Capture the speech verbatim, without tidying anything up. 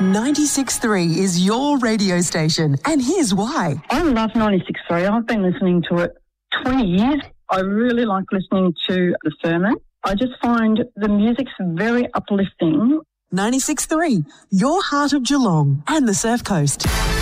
ninety-six point three is your radio station, and here's why. I love ninety-six point three. I've been listening to it twenty years. I really like listening to the sermon. I just find the music's very uplifting. ninety-six point three, your heart of Geelong and the Surf Coast.